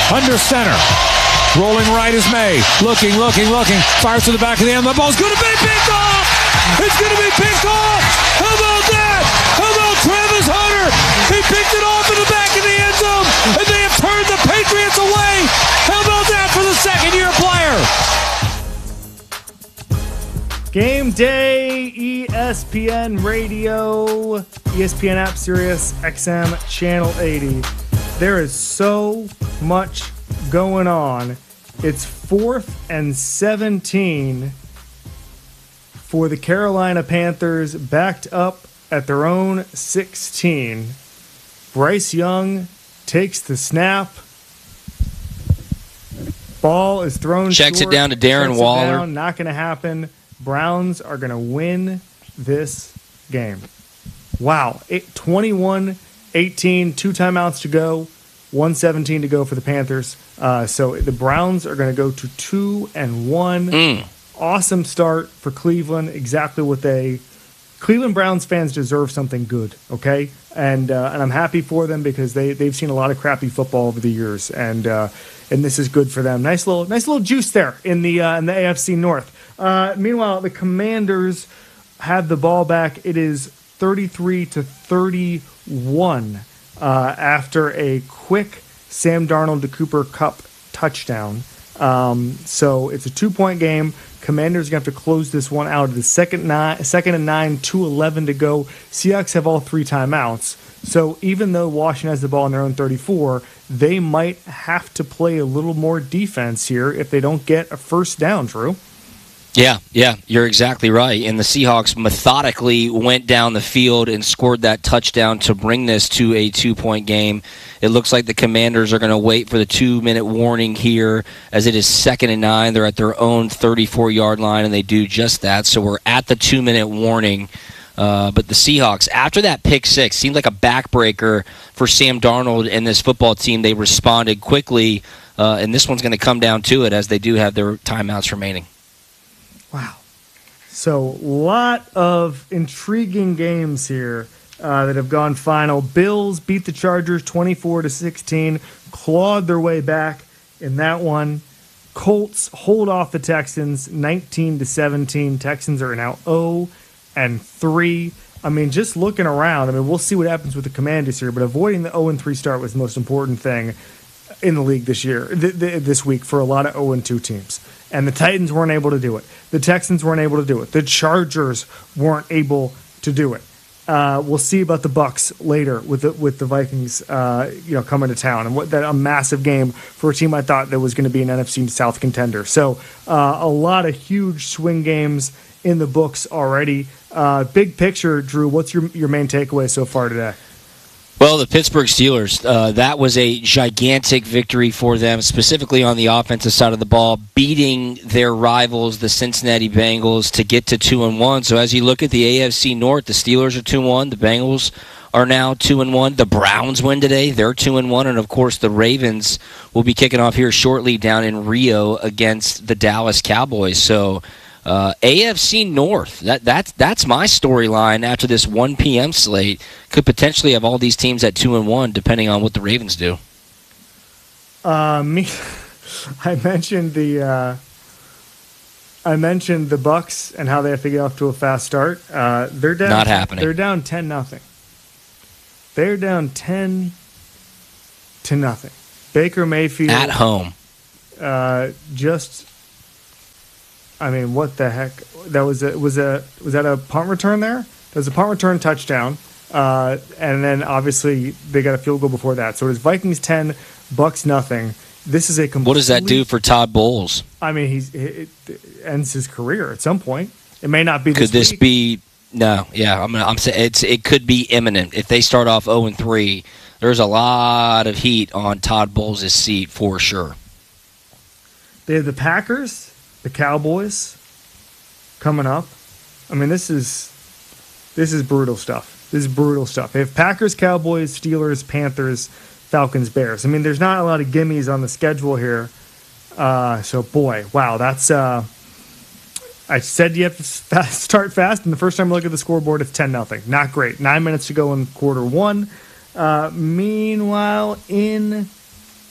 Under center. Rolling right is May. Looking. Fires to the back of the end. The ball's going to be picked off. It's going to be picked off. How about that? How about Travis Hunter? He picked it off in the back of the end zone, and they have turned the Patriots away. How about that for the second-year player? Game day, ESPN Radio, ESPN app, Sirius XM, Channel 80. There is so much going on. It's 4th and 17 for the Carolina Panthers, backed up at their own 16. Bryce Young takes the snap. Ball is thrown Checks short. it down to Darren Waller. Not going to happen. Browns are going to win this game. Wow. 21-18, 2 timeouts to go, 1:17 to go for the Panthers. So the Browns are going to go to 2-1. Awesome start for Cleveland. Exactly what Cleveland Browns fans deserve something good, okay? And I'm happy for them because they've seen a lot of crappy football over the years, and this is good for them. Nice little juice there in the AFC North. Meanwhile, the Commanders have the ball back. It is 33-31 after a quick Sam Darnold to Cooper Kupp touchdown. So it's a 2-point game. Commanders are going to have to close this one out. It's second and 9, 2:11 to go. Seahawks have all 3 timeouts. So even though Washington has the ball on their own 34, they might have to play a little more defense here if they don't get a first down, Drew. Yeah, you're exactly right. And the Seahawks methodically went down the field and scored that touchdown to bring this to a 2-point game. It looks like the Commanders are going to wait for the 2-minute warning here as it is 2nd and 9. They're at their own 34-yard line, and they do just that. So we're at the 2-minute warning. But the Seahawks, after that pick six, seemed like a backbreaker for Sam Darnold and this football team. They responded quickly, and this one's going to come down to it as they do have their timeouts remaining. Wow. So, a lot of intriguing games here that have gone final. Bills beat the Chargers 24-16, clawed their way back in that one. Colts hold off the Texans 19-17. Texans are now 0-3. I mean, just looking around, we'll see what happens with the Commanders here, but avoiding the 0-3 start was the most important thing in the league this year, this week for a lot of 0-2 teams. And the Titans weren't able to do it. The Texans weren't able to do it. The Chargers weren't able to do it. We'll see about the Bucs later with the Vikings, coming to town, and a massive game for a team I thought that was going to be an NFC South contender. So a lot of huge swing games in the books already. Big picture, Drew. What's your main takeaway so far today? Well, the Pittsburgh Steelers, that was a gigantic victory for them, specifically on the offensive side of the ball, beating their rivals, the Cincinnati Bengals, to get to 2-1. So as you look at the AFC North, the Steelers are 2-1, the Bengals are now 2-1, the Browns win today, they're 2-1, and of course the Ravens will be kicking off here shortly down in Rio against the Dallas Cowboys. So AFC North, that's my storyline after this 1 p.m. slate. Could potentially have all these teams at 2-1, depending on what the Ravens do. I mentioned the Bucs and how they have to get off to a fast start. They're down. Not happening. They're down 10-0. They're down 10-0. Baker Mayfield at home. What the heck? Was that a punt return there? That was a punt return touchdown. And then obviously they got a field goal before that. So it was Vikings 10, Bucs nothing. This is a complete. What does that do for Todd Bowles? It ends his career at some point. It may not be this week. Could this be? No, yeah. I'm saying it could be imminent if they start off 0-3. There's a lot of heat on Todd Bowles' seat for sure. They have the Packers, the Cowboys coming up. This is brutal stuff. This is brutal stuff. They have Packers, Cowboys, Steelers, Panthers, Falcons, Bears. There's not a lot of gimmies on the schedule here. So, boy, wow, that's... I said you have to start fast, and the first time I look at the scoreboard, it's 10-0. Not great. 9 minutes to go in quarter one. Meanwhile, in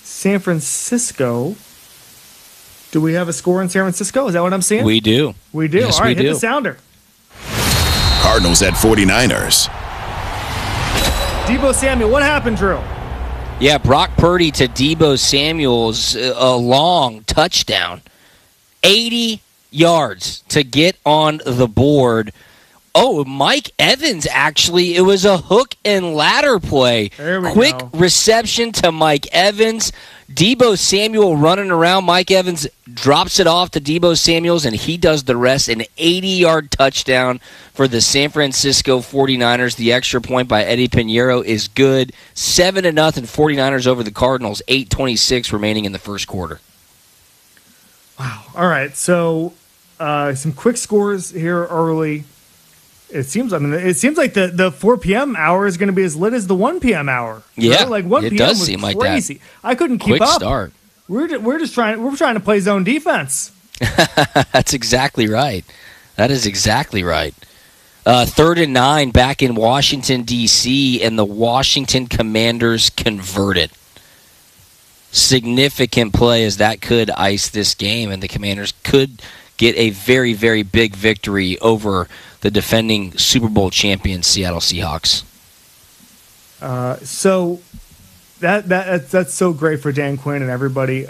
San Francisco. Do we have a score in San Francisco? Is that what I'm seeing? We do. We do. Yes, All right, we hit do. the sounder. Cardinals at 49ers. Deebo Samuel, what happened, Drew? Yeah, Brock Purdy to Deebo Samuel's a long touchdown. 80 yards to get on the board. Oh, Mike Evans, actually, it was a hook and ladder play. There we Quick go. reception to Mike Evans. Deebo Samuel running around. Mike Evans drops it off to Deebo Samuels, and he does the rest. An 80-yard touchdown for the San Francisco 49ers. The extra point by Eddie Pinheiro is good. 7-0 49ers over the Cardinals. 8:26 remaining in the first quarter. Wow. All right, so some quick scores here early. It seems like the 4 p.m. hour is going to be as lit as the 1 p.m. hour. Yeah, like 1 it p.m. does was seem like crazy. that. I couldn't keep Quick up. start. We're trying to play zone defense. That's exactly right. That is exactly right. 3rd and 9 back in Washington, D.C., and the Washington Commanders converted. Significant play as that could ice this game, and the Commanders could get a very, very big victory over the defending Super Bowl champion Seattle Seahawks. So that's so great for Dan Quinn and everybody.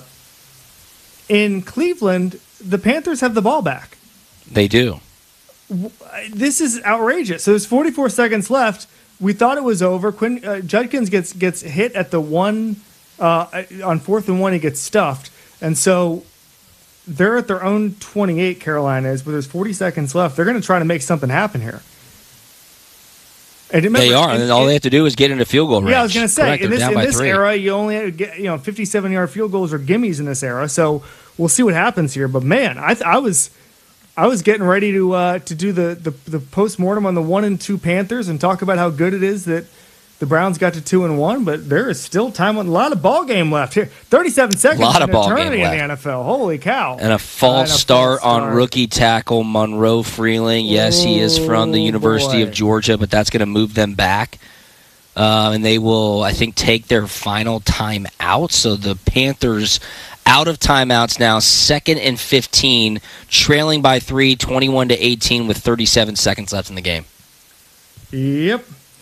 In Cleveland, the Panthers have the ball back. They do. This is outrageous. So there's 44 seconds left. We thought it was over. Judkins gets hit at the one on 4th and 1. He gets stuffed, and so they're at their own 28. Carolina is, but there's 40 seconds left. They're going to try to make something happen here. And remember, They are, and all they have to do is get into field goal range. Yeah, I was going to say, Correct, in they're down this by 3. era, you only get 57-yard field goals or gimmies in this era. So we'll see what happens here. But man, I was getting ready to do the post-mortem on the 1 and 2 Panthers and talk about how good it is that the Browns got to 2 and 1, but there is still time. A lot of ball game left here. 37 seconds. Lot of ball game eternity in left. the NFL. Holy cow! And a false start on rookie tackle Monroe Freeling. Yes, he is from the University of Georgia, but that's going to move them back. And they will, I think, take their final time out. So the Panthers out of timeouts now, 2nd and 15, trailing by 3, 21-18 with 37 seconds left in the game. Yep.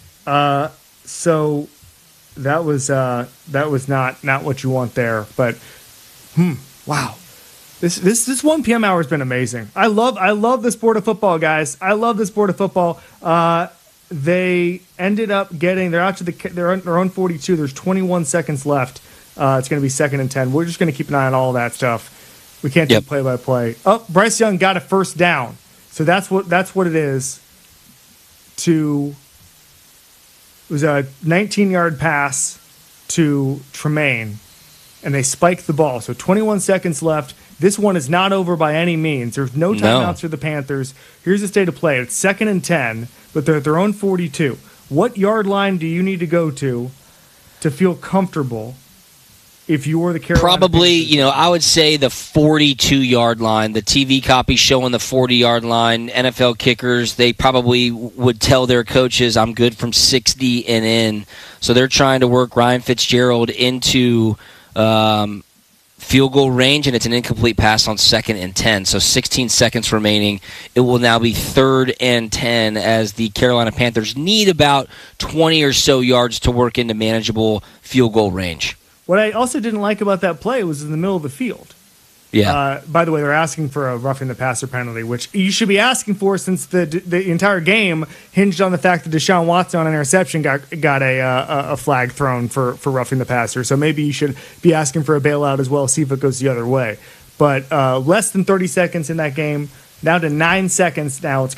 So that was not what you want there, but wow. This 1 p.m. hour has been amazing. I love the sport of football, guys. I love the sport of football. They ended up they're out to their own 42. There's 21 seconds left. It's going to be 2nd and 10. We're just going to keep an eye on all that stuff. We can't do play-by-play. Oh, Bryce Young got a first down. So that's what it is. It was a 19-yard pass to Tremaine, and they spiked the ball. So 21 seconds left. This one is not over by any means. There's no timeouts for the Panthers. Here's the state of play. It's 2nd and 10, but they're at their own 42. What yard line do you need to go to feel comfortable if you were the Carolina Probably, Panthers? I would say the 42-yard line. The TV copy showing the 40-yard line. NFL kickers, they probably would tell their coaches, I'm good from 60 and in. So they're trying to work Ryan Fitzgerald into field goal range, and it's an incomplete pass on 2nd and 10. So 16 seconds remaining. It will now be 3rd and 10 as the Carolina Panthers need about 20 or so yards to work into manageable field goal range. What I also didn't like about that play was in the middle of the field. Yeah. By the way, they're asking for a roughing the passer penalty, which you should be asking for since the entire game hinged on the fact that Deshaun Watson on an interception got a flag thrown for roughing the passer. So maybe you should be asking for a bailout as well, see if it goes the other way. But less than 30 seconds in that game, down to 9 seconds now. It's